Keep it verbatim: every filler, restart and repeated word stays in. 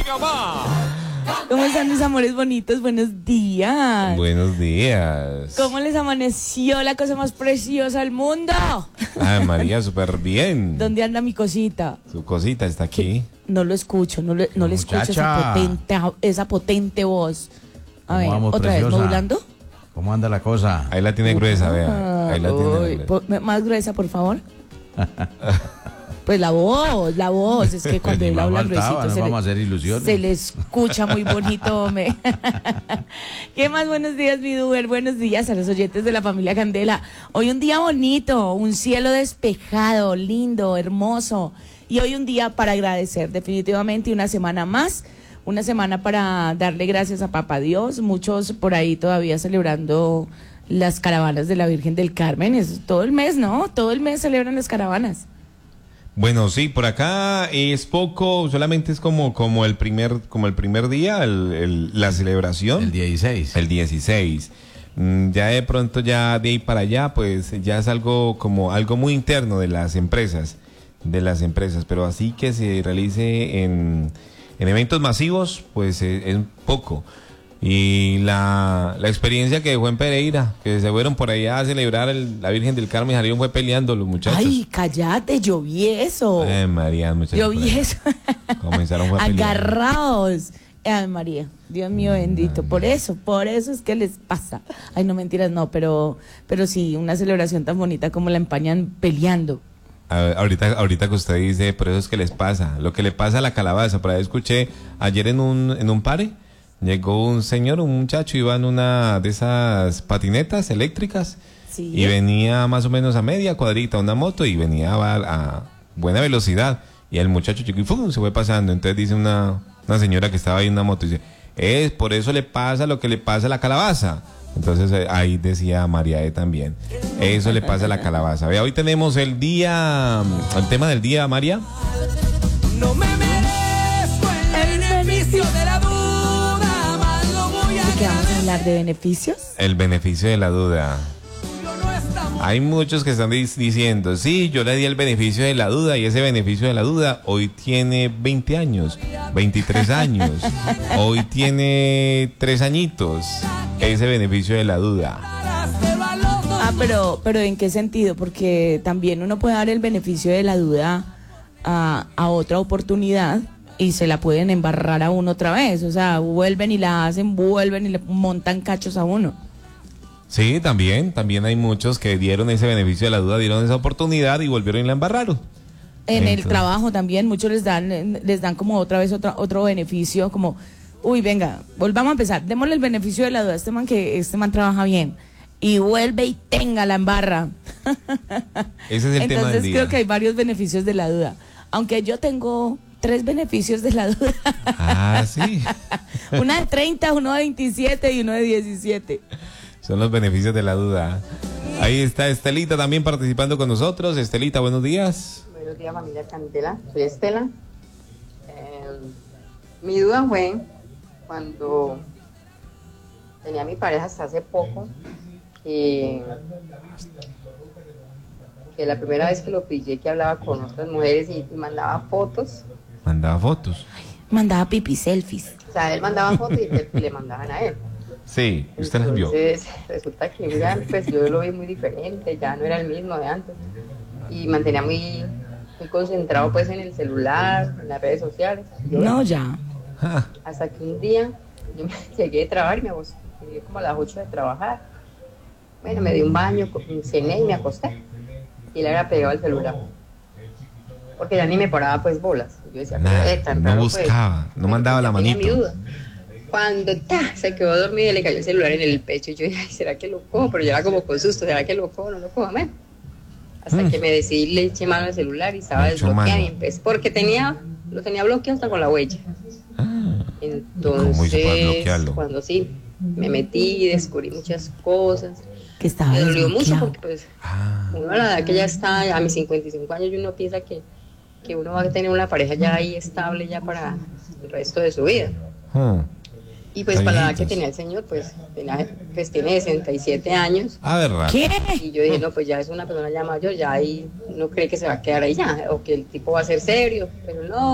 ¿Cómo están mis amores bonitos? Buenos días. Buenos días. ¿Cómo les amaneció la cosa más preciosa del mundo? Ay, María, súper bien. ¿Dónde anda mi cosita? Su cosita está aquí. No lo escucho, no le, no le escucho esa potente, esa potente voz. A ver, vamos, otra preciosa? vez, modulando. ¿Cómo anda la cosa? Ahí la tiene gruesa, vea. Ahí la tiene Uy, gruesa. po- más gruesa, por favor. Pues la voz, la voz, es que cuando Ni él más habla faltaba, gruesito no se, vamos a le, hacer ilusiones. se le escucha muy bonito, hombre. ¿Qué más? Buenos días, mi Duber, buenos días a los oyentes de la familia Candela. Hoy un día bonito, un cielo despejado, lindo, hermoso. Y hoy un día para agradecer, definitivamente, una semana más. Una semana para darle gracias a Papá Dios. Muchos por ahí todavía celebrando las caravanas de la Virgen del Carmen. Es todo el mes, ¿no? Todo el mes celebran las caravanas. Bueno, sí, por acá es poco, solamente es como, como el primer, como el primer día, el, el- la celebración. El dieciséis. El dieciséis. Mm, Ya de pronto, ya de ahí para allá, pues ya es algo como algo muy interno de las empresas, de las empresas, pero así que se realice en, en eventos masivos, pues es, es poco. Y la, la experiencia que dejó en Pereira, que se fueron por allá a celebrar el- la Virgen del Carmen, salieron fue peleando los muchachos. Ay, cállate, yo vi eso. Ay, María, muchachos. Yo por vi ahí. eso. Comenzaron fue a pelear. Agarrados. Ay, María, Dios mío bendito. Por eso, por eso es que les pasa. Ay, no mentiras, no, pero, pero sí, una celebración tan bonita como la empañan peleando. A ver, ahorita, ahorita que usted dice, por eso es que les pasa, lo que le pasa a la calabaza. Por ahí escuché ayer en un, en un pare, llegó un señor, un muchacho, iba en una de esas patinetas eléctricas Sí. y venía más o menos a media cuadrita una moto y venía a, a buena velocidad y el muchacho chico y ¡fum! Se fue pasando. Entonces dice una, una señora que estaba ahí en una moto, dice, es por eso le pasa lo que le pasa a la calabaza. Entonces eh, ahí decía María E también, eso le pasa a la calabaza. Vea, hoy tenemos el día, el tema del día, María. No me merezco el beneficio de la duda, más lo voy a ¿De qué vamos a hablar? ¿De beneficios? El beneficio de la duda. Yo no estamos. Hay muchos que están dis- diciendo, sí, yo le di el beneficio de la duda y ese beneficio de la duda hoy tiene veinte años, veintitrés años, hoy tiene tres añitos, ese beneficio de la duda. Ah, pero, pero ¿en qué sentido? Porque también uno puede dar el beneficio de la duda a, a otra oportunidad y se la pueden embarrar a uno otra vez. O sea, vuelven y la hacen, vuelven y le montan cachos a uno. Sí, también, también hay muchos que dieron ese beneficio de la duda, dieron esa oportunidad y volvieron y la embarraron. En el Entonces- trabajo también, muchos les dan, eh, les dan como otra vez otra, otro beneficio, como, uy, venga, volvamos a empezar, démosle el beneficio de la duda a este man que este man trabaja bien. Y vuelve y tenga la embarra. Ese es el tema del Entonces día. creo que hay varios beneficios de la duda. Aunque yo tengo tres beneficios de la duda. Ah, sí. Una de treinta, uno de veintisiete y uno de diecisiete. Son los beneficios de la duda. Ahí está Estelita también participando con nosotros. Estelita, buenos días. Buenos días, familia Candela. Soy Estela. Eh, mi duda fue cuando tenía a mi pareja hasta hace poco, que, que la primera vez que lo pillé que hablaba con otras mujeres y, y mandaba fotos. Mandaba fotos. Mandaba pipi selfies. O sea, él mandaba fotos y le, le mandaban a él. Sí, usted las vio. Entonces, resulta que ya, pues, yo lo vi muy diferente, ya no era el mismo de antes. Y mantenía muy, muy concentrado pues en el celular, en las redes sociales. Yo, No, ya. Ah, Hasta que un día yo me llegué de trabajar y me acosté, llegué como a las ocho de trabajar. Bueno, me di un baño, co- cené y me acosté. Y le había pegado el celular. Porque ya ni me paraba pues bolas. Yo decía, Nada, pero, eh, tan no raro, pues. buscaba, no mandaba la Tenía mi manito. duda. Cuando ta, se quedó dormido y le cayó el celular en el pecho, yo dije, ay, ¿será que lo cojo? Pero yo era como con susto, ¿será que lo cojo o no lo cojo? Bueno, hasta Mm. que me decidí, le eché mano al celular y estaba Le echó desbloqueado y mano. empecé, porque tenía, lo tenía bloqueado hasta con la huella. Ah, ¿Cómo hizo para Entonces, bloquearlo? cuando sí, me metí y descubrí muchas cosas. Que estaba Me dolió mucho desbloqueado. porque pues ah. uno a la edad que ya está, a mis cincuenta y cinco años, y uno piensa que, que uno va a tener una pareja ya ahí estable ya para el resto de su vida. Ah. Y pues para la edad que Añitos. tenía el señor, pues, tenía, pues tiene sesenta y siete años. A ver, raro. ¿Qué? Y yo dije, no, pues ya es una persona ya mayor, ya ahí no cree que se va a quedar ahí ya, o que el tipo va a ser serio, pero no.